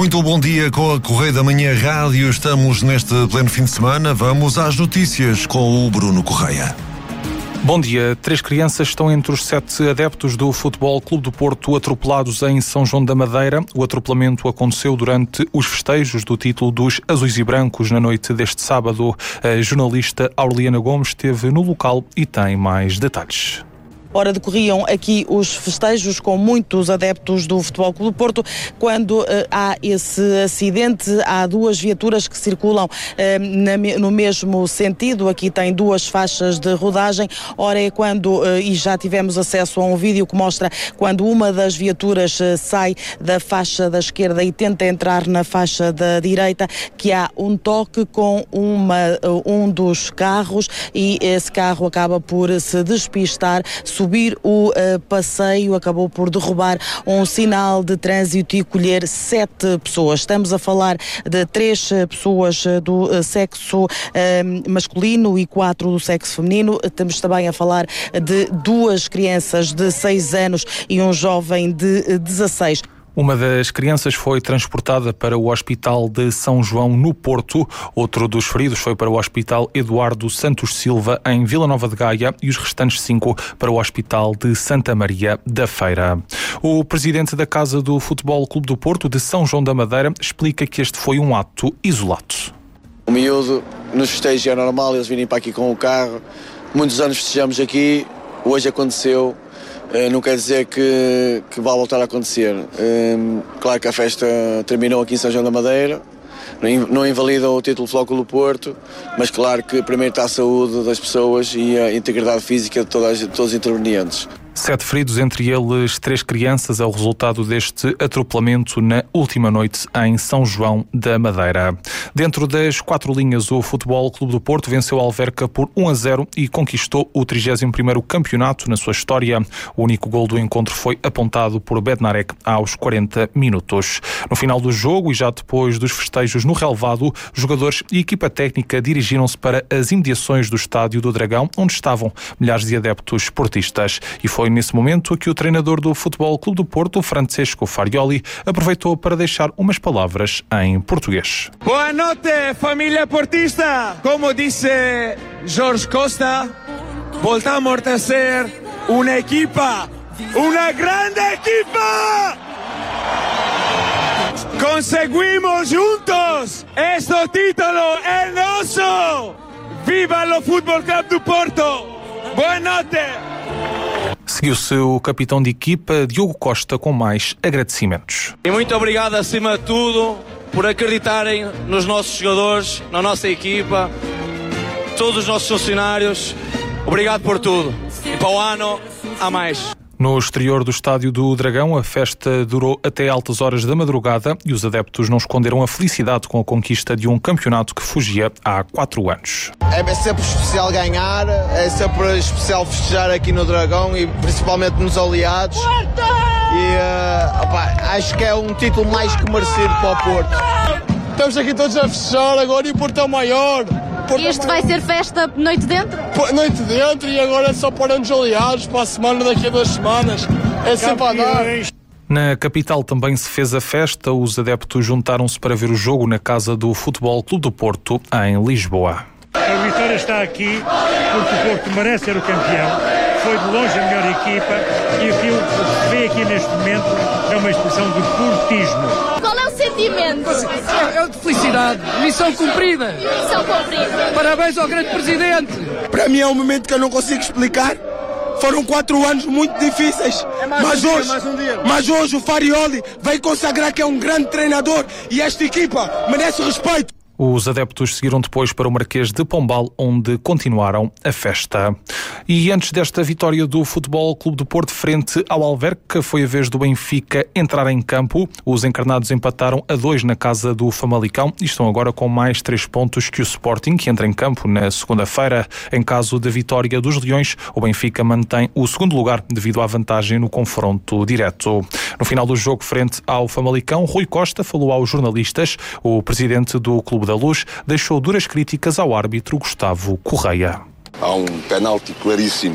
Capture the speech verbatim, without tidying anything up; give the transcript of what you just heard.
Muito bom dia com a Correio da Manhã Rádio. Estamos neste pleno fim de semana. Vamos às notícias com o Bruno Correia. Bom dia. Três crianças estão entre os sete adeptos do Futebol Clube do Porto atropelados em São João da Madeira. O atropelamento aconteceu durante os festejos do título dos Azuis e Brancos na noite deste sábado. A jornalista Aureliana Gomes esteve no local e tem mais detalhes. Ora, decorriam aqui os festejos com muitos adeptos do Futebol Clube do Porto. Quando uh, há esse acidente, há duas viaturas que circulam uh, na, no mesmo sentido. Aqui tem duas faixas de rodagem. Ora, é quando, uh, e já tivemos acesso a um vídeo que mostra quando uma das viaturas uh, sai da faixa da esquerda e tenta entrar na faixa da direita, que há um toque com uma, uh, um dos carros e esse carro acaba por se despistar, subir o uh, passeio, acabou por derrubar um sinal de trânsito e colher sete pessoas. Estamos a falar de três uh, pessoas uh, do uh, sexo uh, masculino e quatro do sexo feminino. Estamos também a falar de duas crianças de seis anos e um jovem de uh, dezasseis. Uma das crianças foi transportada para o Hospital de São João, no Porto. Outro dos feridos foi para o Hospital Eduardo Santos Silva, em Vila Nova de Gaia, e os restantes cinco para o Hospital de Santa Maria da Feira. O presidente da Casa do Futebol Clube do Porto, de São João da Madeira, explica que este foi um ato isolado. O miúdo, nos festejos é normal, eles virem para aqui com o carro. Muitos anos festejamos aqui, hoje aconteceu. Uh, não quer dizer que, que vai voltar a acontecer. Uh, claro que a festa terminou aqui em São João da Madeira, não, não invalida o título do Futebol Clube do Porto, mas claro que primeiro está a saúde das pessoas e a integridade física de, todas, de todos os intervenientes. Sete feridos, entre eles três crianças, é o resultado deste atropelamento na última noite em São João da Madeira. Dentro das quatro linhas, o Futebol Clube do Porto venceu a Alverca por um a zero e conquistou o trigésimo primeiro campeonato na sua história. O único gol do encontro foi apontado por Bednarek aos quarenta minutos. No final do jogo e já depois dos festejos no relvado, jogadores e equipa técnica dirigiram-se para as imediações do Estádio do Dragão, onde estavam milhares de adeptos esportistas. E foi Foi nesse momento que o treinador do Futebol Clube do Porto, Francesco Farioli, aproveitou para deixar umas palavras em português. Boa noite, família portista! Como disse Jorge Costa, voltamos a ser uma equipa, uma grande equipa! Conseguimos juntos! Este título é nosso! Viva o Futebol Clube do Porto! Boa noite! Seguiu-se o capitão de equipa, Diogo Costa, com mais agradecimentos. E muito obrigado, acima de tudo, por acreditarem nos nossos jogadores, na nossa equipa, todos os nossos funcionários. Obrigado por tudo. E para o ano, há mais. No exterior do Estádio do Dragão, a festa durou até altas horas da madrugada e os adeptos não esconderam a felicidade com a conquista de um campeonato que fugia há quatro anos. É sempre especial ganhar, é sempre especial festejar aqui no Dragão e principalmente nos aliados. E uh, opa, acho que é um título mais que merecido para o Porto. Estamos aqui todos a festejar agora e o Porto é o maior. E este vai ser festa noite dentro? Noite dentro e agora é só para anos aliados, para a semana, daqui a duas semanas. É sempre a dar. Na capital também se fez a festa. Os adeptos juntaram-se para ver o jogo na casa do Futebol Clube do Porto, em Lisboa. A vitória está aqui porque o Porto merece ser o campeão. Foi de longe a melhor equipa e aquilo que se vê aqui neste momento é uma expressão de portismo. Qual é o sentimento? É, é de felicidade. Missão cumprida. Missão cumprida. Parabéns ao grande presidente. Para mim é um momento que eu não consigo explicar. Foram quatro anos muito difíceis, é mais mas, um hoje, dia, mais um dia. mas hoje o Farioli veio consagrar que é um grande treinador e esta equipa merece respeito. Os adeptos seguiram depois para o Marquês de Pombal, onde continuaram a festa. E antes desta vitória do Futebol Clube do Porto frente ao Alverca, foi a vez do Benfica entrar em campo. Os encarnados empataram a dois na casa do Famalicão e estão agora com mais três pontos que o Sporting, que entra em campo na segunda-feira. Em caso da vitória dos Leões, o Benfica mantém o segundo lugar devido à vantagem no confronto direto. No final do jogo frente ao Famalicão, Rui Costa falou aos jornalistas. O presidente do Clube da Luz deixou duras críticas ao árbitro Gustavo Correia. Há um penalti claríssimo